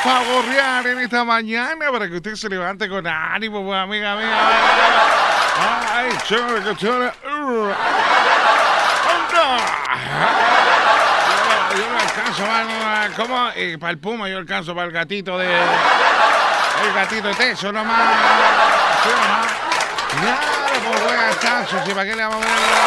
para gorrear en esta mañana para que usted se levante con ánimo, pues, amiga mía. Ay, chévere, qué chévere. Yo no alcanzo para, ¿cómo? Para el puma yo alcanzo para el gatito de... El gatito de techo nomás. ¿Sí o no? Claro, pues voy a alcanzo, si para qué le vamos a poner...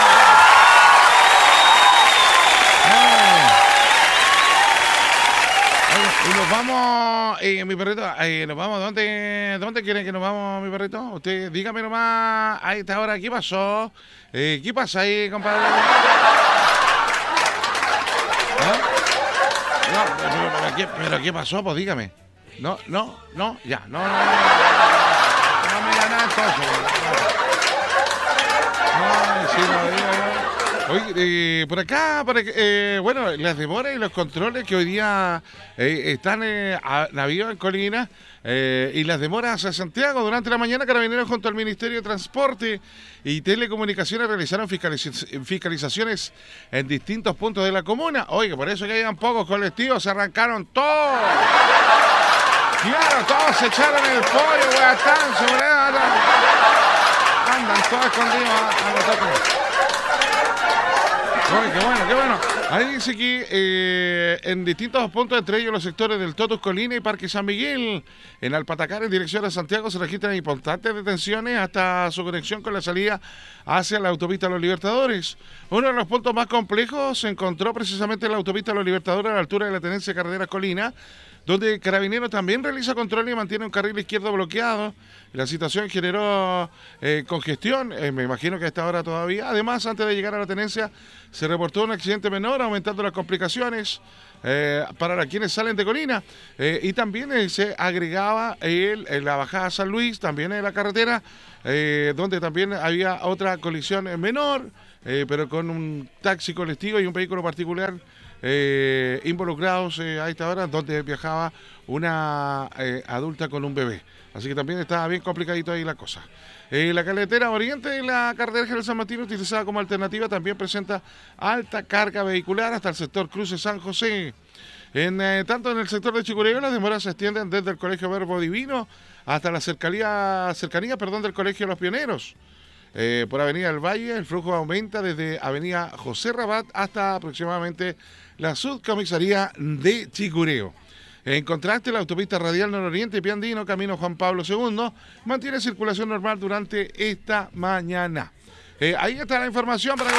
Y nos vamos, mi perrito, nos vamos, ¿dónde quieren que nos vamos, mi perrito? Usted, dígame nomás, a esta hora, ¿qué pasó? ¿Qué pasa ahí, compadre? ¿Ah? No, pero ¿qué pasó? Pues dígame. No, ya, no me gana entonces. Ay, sí, no, digo yo. Oye, por acá, bueno, las demoras y los controles que hoy día están a navío en Colina y las demoras a Santiago durante la mañana, Carabineros junto al Ministerio de Transporte y Telecomunicaciones realizaron fiscalizaciones en distintos puntos de la comuna. Oye, por eso que hayan pocos colectivos, se arrancaron todos. Claro, todos se echaron el pollo, weá, andan todos escondidos a los tacos. Oye, qué bueno. Ahí dice que en distintos puntos, entre ellos los sectores del Totus Colina y Parque San Miguel, en Alpatacar, en dirección a Santiago, se registran importantes detenciones hasta su conexión con la salida hacia la autopista Los Libertadores. Uno de los puntos más complejos se encontró precisamente en la autopista Los Libertadores a la altura de la Tenencia Carretera Colina, donde Carabineros también realiza control y mantiene un carril izquierdo bloqueado. La situación generó congestión, me imagino que a esta hora todavía. Además, antes de llegar a la tenencia, se reportó un accidente menor, aumentando las complicaciones para quienes salen de Colina. Y también se agregaba en la bajada a San Luis, también en la carretera, donde también había otra colisión menor, pero con un taxi colectivo y un vehículo particular involucrados a esta hora, donde viajaba una adulta con un bebé. Así que también estaba bien complicadito ahí la cosa. La carretera oriente de la carretera General San Martín, utilizada como alternativa, también presenta alta carga vehicular hasta el sector Cruce San José. Tanto en el sector de Chicureo, las demoras se extienden desde el Colegio Verbo Divino hasta la cercanía del Colegio Los Pioneros. Por Avenida del Valle, el flujo aumenta desde Avenida José Rabat hasta aproximadamente la subcomisaría de Chicureo. En contraste, la autopista radial nororiente Piandino, camino Juan Pablo II, mantiene circulación normal durante esta mañana. Ahí está la información para que...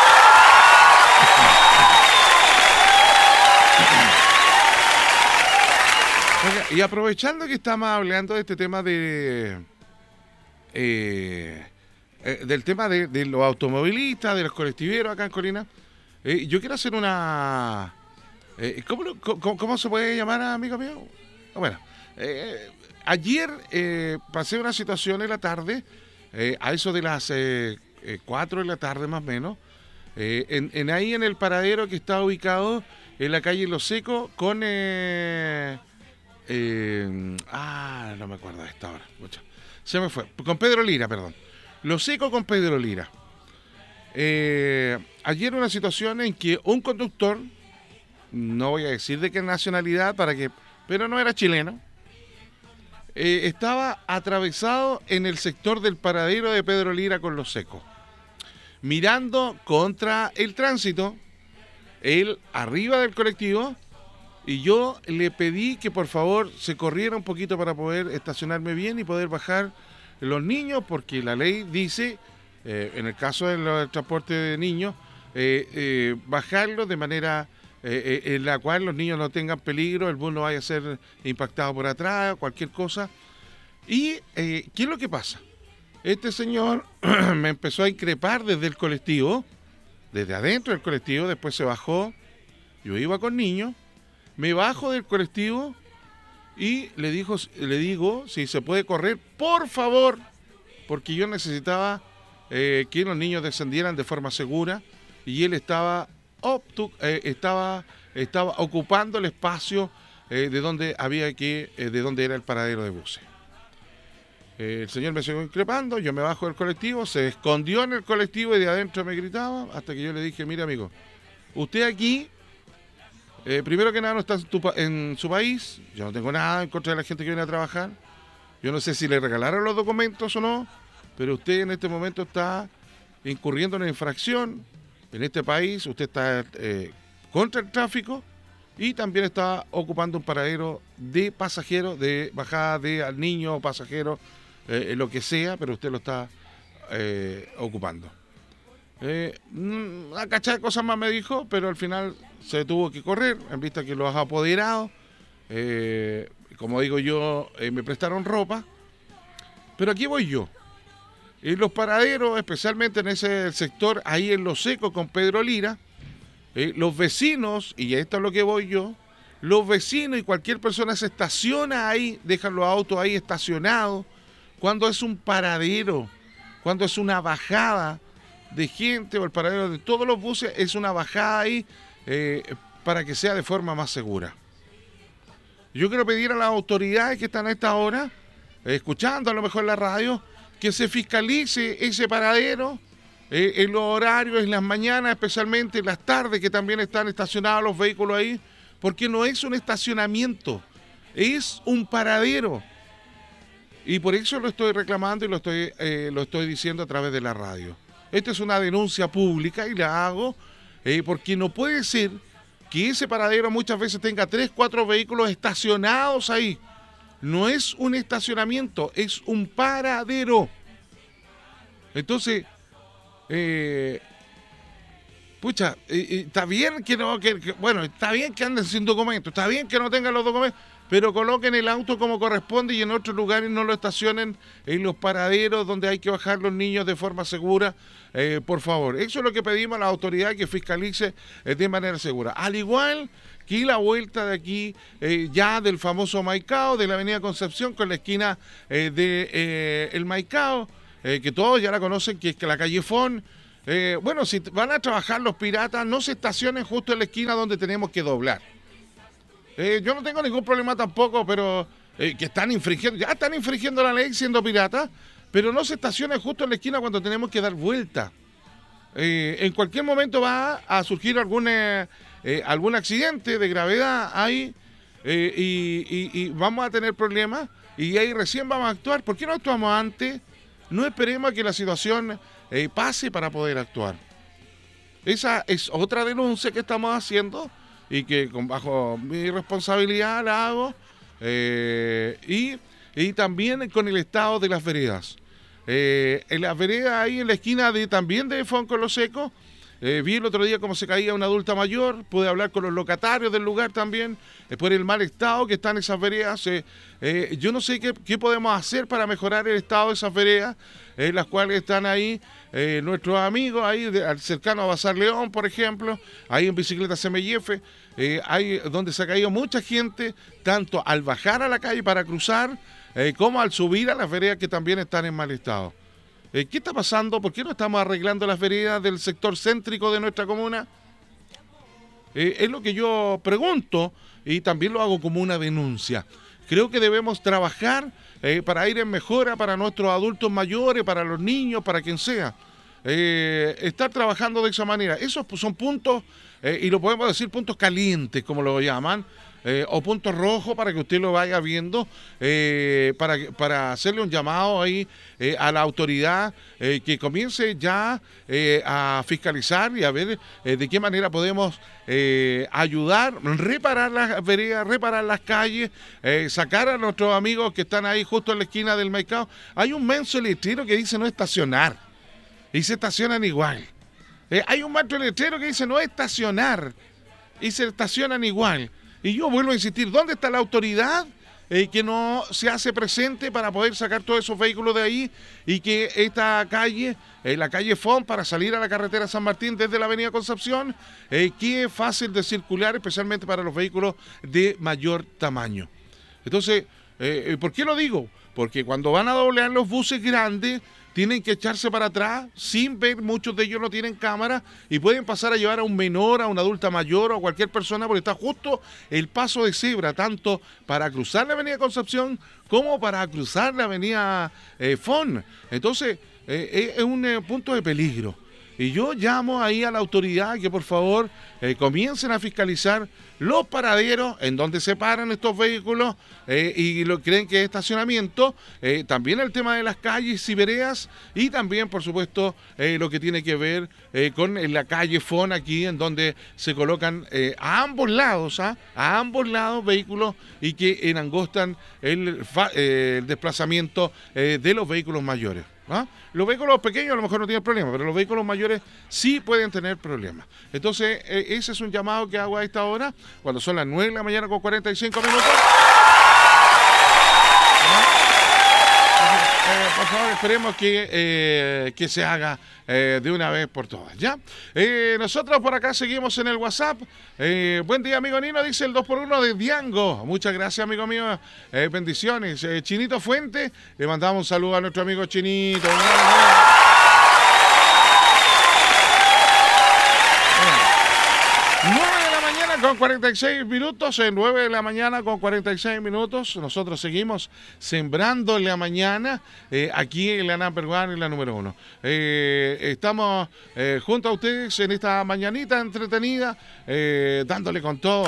Oiga, y aprovechando que estamos hablando de este tema del tema de los automovilistas, de los colectiveros acá en Colina, yo quiero hacer una... ¿cómo se puede llamar, amigo mío? Bueno, ayer pasé una situación en la tarde, a eso de las 4 de la tarde más o menos, ahí en el paradero que está ubicado en la calle Los Secos con... no me acuerdo de esta hora, se me fue, con Pedro Lira, perdón. Los Secos con Pedro Lira. Ayer una situación en que un conductor, no voy a decir de qué nacionalidad, pero no era chileno, estaba atravesado en el sector del paradero de Pedro Lira con Los Secos, mirando contra el tránsito, él arriba del colectivo, y yo le pedí que por favor se corriera un poquito para poder estacionarme bien y poder bajar los niños, porque la ley dice, en el caso del transporte de niños, bajarlos de manera en la cual los niños no tengan peligro, el bus no vaya a ser impactado por atrás, cualquier cosa. Y ¿qué es lo que pasa? Este señor me empezó a increpar desde el colectivo, desde adentro del colectivo, después se bajó, yo iba con niños, me bajo del colectivo y le digo si se puede correr, por favor, porque yo necesitaba que los niños descendieran de forma segura y él estaba ocupando el espacio de donde era el paradero de buses. El señor me siguió increpando, yo me bajo del colectivo, se escondió en el colectivo y de adentro me gritaba, hasta que yo le dije, mire amigo, usted aquí Primero que nada, no está en su país. Yo no tengo nada en contra de la gente que viene a trabajar. Yo no sé si le regalaron los documentos o no, pero usted en este momento está incurriendo en infracción. En este país usted está contra el tráfico y también está ocupando un paradero de pasajeros, de bajada de al niño o pasajero, lo que sea, pero usted lo está ocupando. Una cachada de cosas más me dijo, pero al final se tuvo que correr en vista que los apoderados, como digo yo, me prestaron ropa. Pero aquí voy yo. En los paraderos, especialmente en ese sector, ahí en Los Secos con Pedro Lira, los vecinos, y esto es lo que voy yo, los vecinos y cualquier persona se estaciona ahí, dejan los autos ahí estacionados, cuando es un paradero, cuando es una bajada de gente o el paradero de todos los buses, es una bajada ahí para que sea de forma más segura. Yo quiero pedir a las autoridades que están a esta hora, escuchando a lo mejor la radio, que se fiscalice ese paradero en los horarios, en las mañanas, especialmente en las tardes, que también están estacionados los vehículos ahí, porque no es un estacionamiento, es un paradero. Y por eso lo estoy reclamando y lo estoy diciendo a través de la radio. Esta es una denuncia pública y la hago porque no puede ser que ese paradero muchas veces tenga 3, 4 vehículos estacionados ahí. No es un estacionamiento, es un paradero. Entonces, está bien que no, bueno, está bien que anden sin documentos, está bien que no tengan los documentos, pero coloquen el auto como corresponde y en otros lugares no lo estacionen en los paraderos donde hay que bajar los niños de forma segura, por favor. Eso es lo que pedimos a la autoridad, que fiscalice de manera segura. Al igual que la vuelta de aquí, ya del famoso Maicao, de la avenida Concepción con la esquina de el Maicao, que todos ya la conocen, que es que la calle Fon. Bueno, si van a trabajar los piratas, no se estacionen justo en la esquina donde tenemos que doblar. Yo no tengo ningún problema tampoco, pero que ya están infringiendo la ley siendo piratas, pero no se estacionen justo en la esquina cuando tenemos que dar vuelta. En cualquier momento va a surgir algún accidente de gravedad ahí y vamos a tener problemas y ahí recién vamos a actuar. ¿Por qué no actuamos antes? No esperemos a que la situación pase para poder actuar. Esa es otra denuncia que estamos haciendo y que bajo mi responsabilidad la hago, y también con el estado de las veredas. En las veredas ahí en la esquina también de Fonco Los Secos, vi el otro día cómo se caía una adulta mayor, pude hablar con los locatarios del lugar también, por el mal estado que están esas veredas. Yo no sé qué podemos hacer para mejorar el estado de esas veredas, las cuales están ahí nuestros amigos, ahí cercano a Bazar León, por ejemplo, ahí en Bicicleta CMF, hay donde se ha caído mucha gente, tanto al bajar a la calle para cruzar, como al subir a las veredas que también están en mal estado. ¿Qué está pasando? ¿Por qué no estamos arreglando las veredas del sector céntrico de nuestra comuna? Es lo que yo pregunto y también lo hago como una denuncia. Creo que debemos trabajar para ir en mejora para nuestros adultos mayores, para los niños, para quien sea. Estar trabajando de esa manera. Esos son puntos, y lo podemos decir puntos calientes, como lo llaman, o puntos rojos para que usted lo vaya viendo, para hacerle un llamado ahí a la autoridad que comience ya a fiscalizar y a ver de qué manera podemos ayudar, reparar las veredas, reparar las calles, sacar a nuestros amigos que están ahí justo en la esquina del mercado. Hay un menso letrero que dice no estacionar y se estacionan igual. Hay un metro letrero que dice no estacionar y se estacionan igual. Y yo vuelvo a insistir, ¿dónde está la autoridad que no se hace presente para poder sacar todos esos vehículos de ahí y que esta calle, la calle Fon, para salir a la carretera San Martín desde la avenida Concepción, que es fácil de circular, especialmente para los vehículos de mayor tamaño? Entonces, ¿por qué lo digo? Porque cuando van a doblear los buses grandes, tienen que echarse para atrás sin ver, muchos de ellos no tienen cámara y pueden pasar a llevar a un menor, a una adulta mayor o a cualquier persona porque está justo el paso de cebra, tanto para cruzar la avenida Concepción como para cruzar la avenida Fon. Entonces, es un punto de peligro. Y yo llamo ahí a la autoridad que por favor comiencen a fiscalizar los paraderos en donde se paran estos vehículos y lo creen que es estacionamiento. También el tema de las calles y veredas y también, por supuesto, lo que tiene que ver con la calle Fon aquí, en donde se colocan a ambos lados vehículos y que enangostan el desplazamiento de los vehículos mayores. Los vehículos pequeños a lo mejor no tienen problema, pero los vehículos mayores sí pueden tener problemas. Entonces, ese es un llamado que hago a esta hora, cuando son las 9 de la mañana con 45 minutos. Por favor, esperemos que se haga de una vez por todas, ¿ya? Nosotros por acá seguimos en el WhatsApp. Buen día, amigo Nino, dice el 2x1 de Diango. Muchas gracias, amigo mío. Bendiciones. Chinito Fuente, le mandamos un saludo a nuestro amigo Chinito. 46 minutos, 9 de la mañana con 46 minutos. Nosotros seguimos sembrando en la mañana aquí en la number one y la número 1. Estamos junto a ustedes en esta mañanita entretenida, dándole con todo,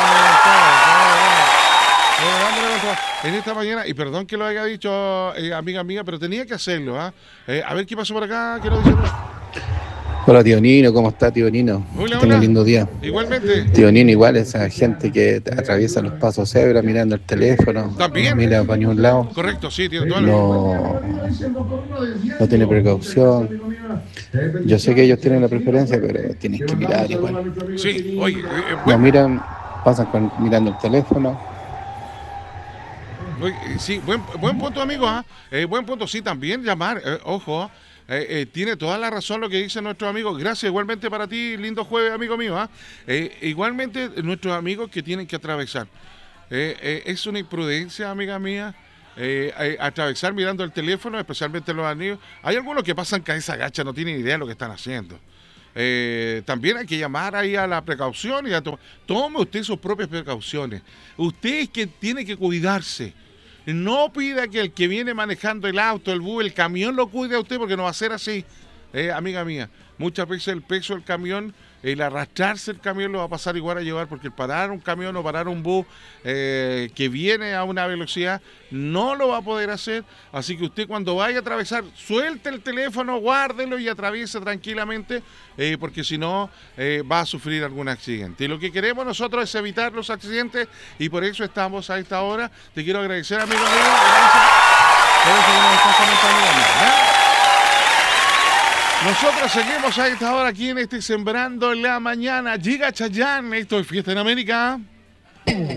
dándole con todo en esta mañana. Y perdón que lo haya dicho, amiga mía, pero tenía que hacerlo. A ver qué pasó por acá. ¿Qué nos dicen? Hola, tío Nino, ¿cómo está, tío Nino? Hola, Tenga un lindo día. Igualmente. Tío Nino, igual esa gente que atraviesa los pasos cebra mirando el teléfono. También. Mira para ningún lado. Correcto, sí, tiene toda No tiene precaución. Yo sé que ellos tienen la preferencia, pero tienen que mirar igual. Sí, oye. No miran, pasan mirando el teléfono. Sí, buen punto, amigo. Buen punto, sí, también llamar. Ojo. Tiene toda la razón lo que dice nuestro amigo. Gracias igualmente para ti, lindo jueves, amigo mío. Igualmente nuestros amigos que tienen que atravesar. Es una imprudencia, amiga mía, atravesar mirando el teléfono, especialmente los anillos. Hay algunos que pasan cabeza gacha, no tienen idea de lo que están haciendo. También hay que llamar ahí a la precaución y tome usted sus propias precauciones. Usted es que tiene que cuidarse. No pida que el que viene manejando el auto, el bus, el camión lo cuide a usted, porque no va a ser así, amiga mía. Muchas veces el peso del camión, el arrastrarse el camión lo va a pasar igual a llevar, porque el parar un camión o parar un bus que viene a una velocidad no lo va a poder hacer. Así que usted cuando vaya a atravesar, suelte el teléfono, guárdelo y atraviese tranquilamente, porque si no va a sufrir algún accidente. Y lo que queremos nosotros es evitar los accidentes y por eso estamos a esta hora. Te quiero agradecer, amigo mío, gracias por eso que nos estás comentando. Nosotros seguimos a esta hora aquí en Sembrando en la Mañana. Llega Chayanne, esto es Fiesta en América.